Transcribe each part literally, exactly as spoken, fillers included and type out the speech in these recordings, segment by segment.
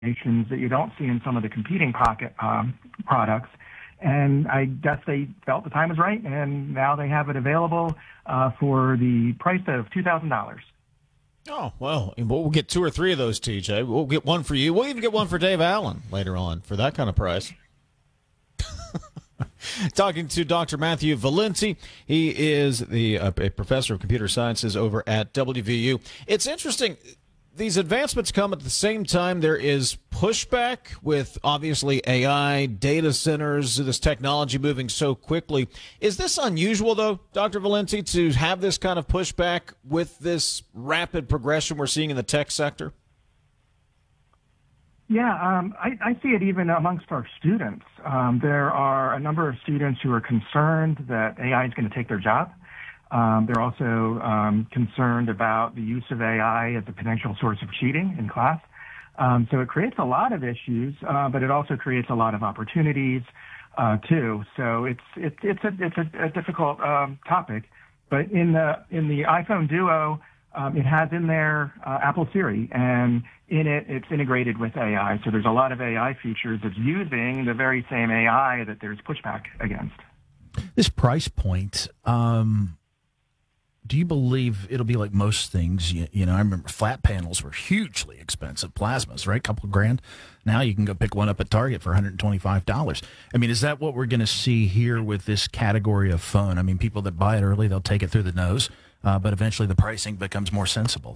applications that you don't see in some of the competing pocket um, products. And I guess they felt the time was right, and now they have it available uh, for the price of two thousand dollars. Oh, well, we'll get two or three of those, T J. We'll get one for you. We'll even get one for Dave Allen later on for that kind of price. Talking to Doctor Matthew Valenti. He is the uh, a professor of computer sciences over at W V U. It's interesting. These advancements come at the same time there is pushback with, obviously, A I, data centers, this technology moving so quickly. Is this unusual, though, Doctor Valenti, to have this kind of pushback with this rapid progression we're seeing in the tech sector? Yeah, um, I, I see it even amongst our students. Um, there are a number of students who are concerned that A I is going to take their job. Um, they're also um, concerned about the use of A I as a potential source of cheating in class. Um, so it creates a lot of issues, uh, but it also creates a lot of opportunities uh, too. So it's it's it's a it's a, a difficult um, topic. But in the in the iPhone Duo, um, it has in there uh, Apple Siri, and in it it's integrated with A I. So there's a lot of A I features that's using the very same A I that there's pushback against. This price point. Um Do you believe it'll be like most things? You, you know, I remember flat panels were hugely expensive. Plasmas, right? Couple of grand. Now you can go pick one up at Target for one hundred twenty-five dollars. I mean, is that what we're going to see here with this category of phone? I mean, people that buy it early, they'll take it through the nose, uh, but eventually the pricing becomes more sensible.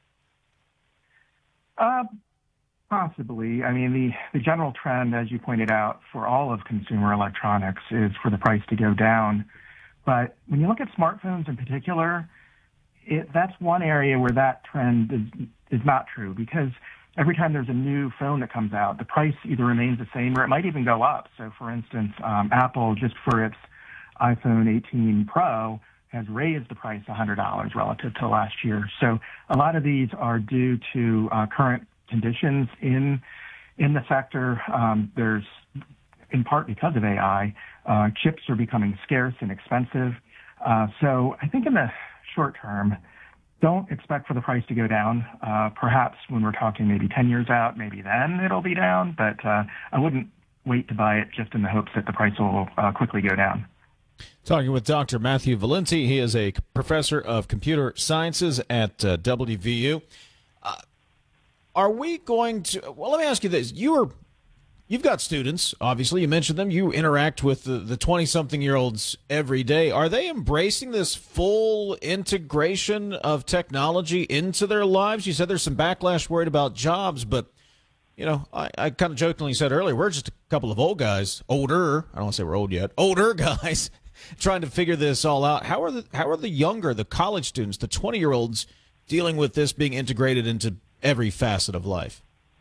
Uh, possibly. I mean, the, the general trend, as you pointed out, for all of consumer electronics is for the price to go down. But when you look at smartphones in particular, it, that's one area where that trend is, is not true, because every time there's a new phone that comes out, the price either remains the same or it might even go up. So, for instance, um, Apple, just for its iPhone eighteen Pro, has raised the price one hundred dollars relative to last year. So a lot of these are due to uh, current conditions in in the sector. Um, there's in part because of A I, uh, chips are becoming scarce and expensive. Uh, so I think in the short term, don't expect for the price to go down. Uh, perhaps when we're talking maybe ten years out, maybe then it'll be down, but uh, I wouldn't wait to buy it just in the hopes that the price will uh, quickly go down. Talking with Doctor Matthew Valenti. He is a professor of computer sciences at uh, W V U. Uh, are we going to, well, let me ask you this. You are You've got students, obviously. You mentioned them. You interact with the, the twenty-something-year-olds every day. Are they embracing this full integration of technology into their lives? You said there's some backlash worried about jobs, but, you know, I, I kind of jokingly said earlier, we're just a couple of old guys, older, I don't want to say we're old yet, older guys trying to figure this all out. How are the, how are the younger, the college students, the twenty-year-olds dealing with this being integrated into every facet of life?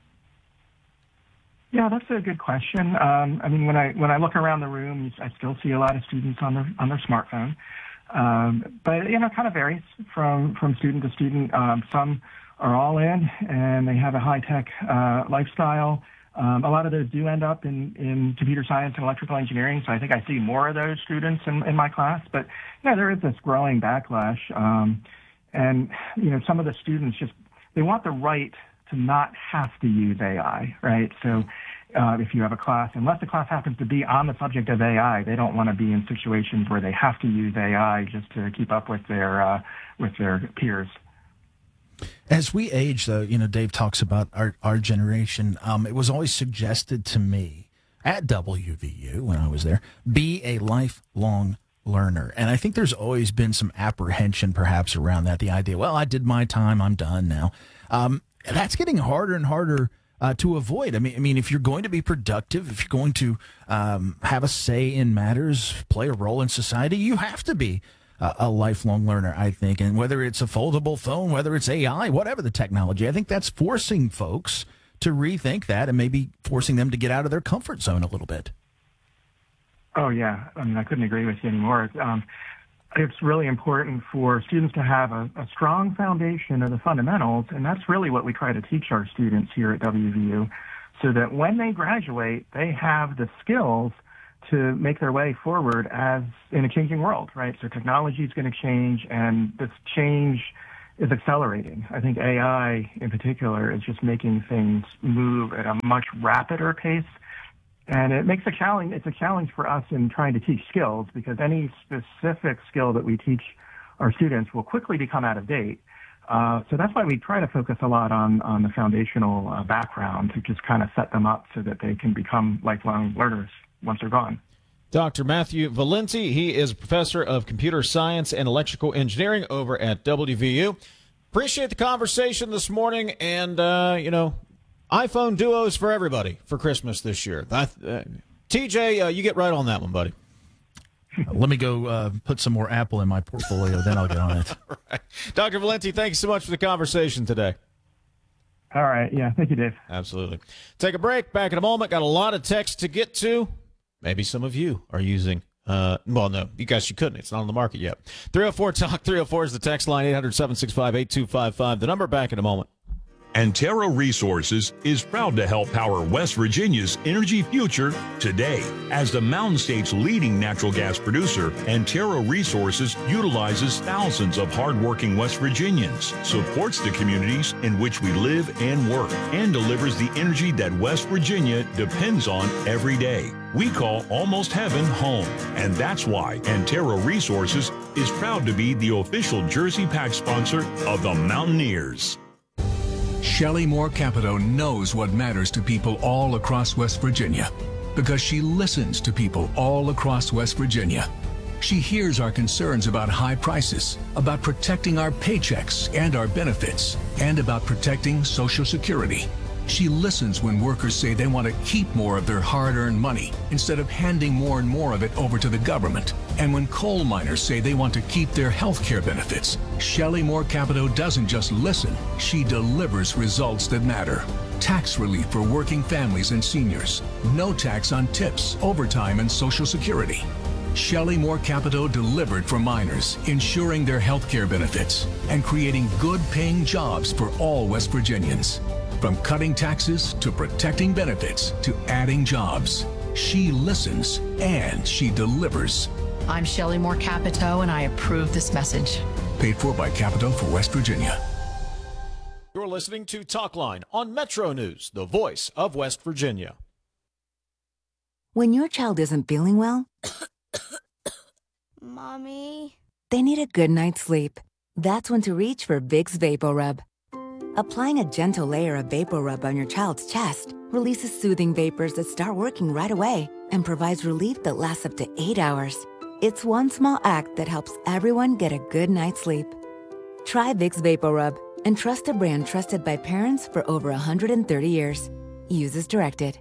Yeah, that's a good question. Um, I mean, when I when I look around the room, I still see a lot of students on their on their smartphone, um, but you know, it kind of varies from from student to student. Um, some are all in, and they have a high tech uh, lifestyle. Um, a lot of those do end up in, in computer science and electrical engineering, so I think I see more of those students in, in my class. But yeah, there is this growing backlash, um, and you know, some of the students just they want the right to not have to use A I, right? So uh, if you have a class, unless the class happens to be on the subject of A I, they don't want to be in situations where they have to use A I just to keep up with their uh, with their peers. As we age, though, you know, Dave talks about our, our generation. Um, it was always suggested to me at W V U when I was there, be a lifelong learner. And I think there's always been some apprehension perhaps around that, the idea, well, I did my time, I'm done now. Um, That's getting harder and harder uh, to avoid. I mean, I mean, if you're going to be productive, if you're going to um, have a say in matters, play a role in society, you have to be uh, a lifelong learner, I think. And whether it's a foldable phone, whether it's A I, whatever the technology, I think that's forcing folks to rethink that and maybe forcing them to get out of their comfort zone a little bit. Oh, yeah. I mean, I couldn't agree with you anymore. Um, It's really important for students to have a, a strong foundation of the fundamentals, and that's really what we try to teach our students here at W V U, so that when they graduate, they have the skills to make their way forward as in a changing world, right? So technology is going to change, and this change is accelerating. I think A I in particular is just making things move at a much rapider pace. And it makes a challenge, it's a challenge for us in trying to teach skills, because any specific skill that we teach our students will quickly become out of date. Uh, so that's why we try to focus a lot on, on the foundational uh, background to just kind of set them up so that they can become lifelong learners once they're gone. Doctor Matthew Valenti, he is a professor of computer science and electrical engineering over at W V U. Appreciate the conversation this morning, and, uh, you know, iPhone Duos for everybody for Christmas this year. Uh, T J, uh, you get right on that one, buddy. Let me go uh, put some more Apple in my portfolio, then I'll get on it. Right. Doctor Valenti, thanks so much for the conversation today. All right. Yeah. Thank you, Dave. Absolutely. Take a break. Back in a moment. Got a lot of text to get to. Maybe some of you are using, uh, well, no, you guys, you couldn't. It's not on the market yet. three oh four talk, three oh four is the text line, eight hundred, seven six five, eight two five five. The number, back in a moment. Antero Resources is proud to help power West Virginia's energy future today. As the Mountain State's leading natural gas producer, Antero Resources utilizes thousands of hardworking West Virginians, supports the communities in which we live and work, and delivers the energy that West Virginia depends on every day. We call Almost Heaven home, and that's why Antero Resources is proud to be the official Jersey Pack sponsor of the Mountaineers. Shelley Moore Capito knows what matters to people all across West Virginia because she listens to people all across West Virginia. She hears our concerns about high prices, about protecting our paychecks and our benefits, and about protecting Social Security. She listens when workers say they want to keep more of their hard-earned money instead of handing more and more of it over to the government. And when coal miners say they want to keep their health care benefits, Shelley Moore Capito doesn't just listen, she delivers results that matter. Tax relief for working families and seniors. No tax on tips, overtime, and Social Security. Shelley Moore Capito delivered for miners, ensuring their health care benefits and creating good-paying jobs for all West Virginians. From cutting taxes to protecting benefits to adding jobs, she listens and she delivers. I'm Shelley Moore Capito, and I approve this message. Paid for by Capito for West Virginia. You're listening to Talkline on Metro News, the voice of West Virginia. When your child isn't feeling well, Mommy, they need a good night's sleep. That's when to reach for Vicks VapoRub. Applying a gentle layer of VapoRub on your child's chest releases soothing vapors that start working right away and provides relief that lasts up to eight hours. It's one small act that helps everyone get a good night's sleep. Try Vicks VapoRub and trust a brand trusted by parents for over one hundred thirty years. Use as directed.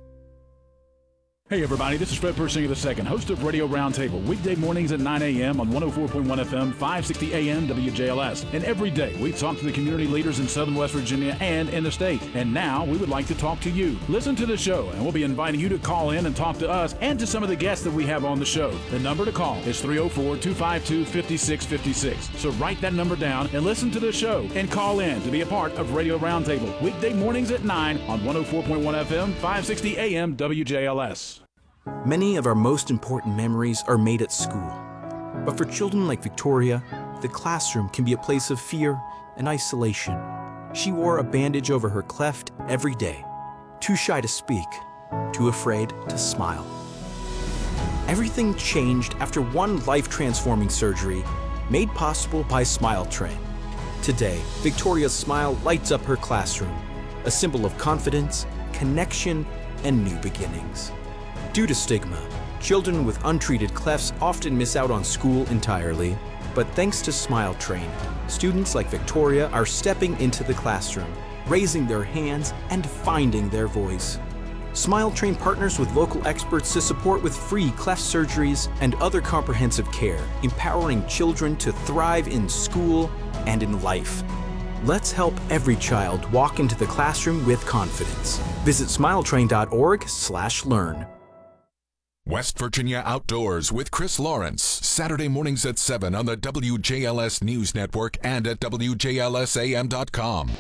Hey everybody, this is Fred Persinger the second, host of Radio Roundtable, weekday mornings at nine a.m. on one oh four point one F M, five sixty A M W J L S. And every day we talk to the community leaders in Southern West Virginia and in the state. And now we would like to talk to you. Listen to the show, and we'll be inviting you to call in and talk to us and to some of the guests that we have on the show. The number to call is three oh four, two five two, five six five six. So write that number down and listen to the show and call in to be a part of Radio Roundtable, weekday mornings at nine on one oh four point one F M, five sixty A M W J L S. Many of our most important memories are made at school. But for children like Victoria, the classroom can be a place of fear and isolation. She wore a bandage over her cleft every day, too shy to speak, too afraid to smile. Everything changed after one life-transforming surgery made possible by Smile Train. Today, Victoria's smile lights up her classroom, a symbol of confidence, connection, and new beginnings. Due to stigma, children with untreated clefts often miss out on school entirely. But thanks to Smile Train, students like Victoria are stepping into the classroom, raising their hands, and finding their voice. Smile Train partners with local experts to support with free cleft surgeries and other comprehensive care, empowering children to thrive in school and in life. Let's help every child walk into the classroom with confidence. Visit smiletrain dot org slash learn. West Virginia Outdoors with Chris Lawrence, Saturday mornings at seven on the W J L S News Network and at W J L S A M dot com.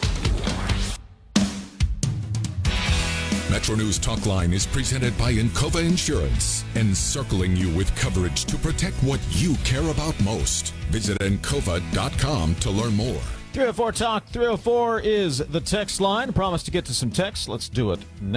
Metro News Talkline is presented by Encova Insurance, encircling you with coverage to protect what you care about most. Visit encova dot com to learn more. three oh four Talk three oh four is the text line. Promise to get to some texts. Let's do it now.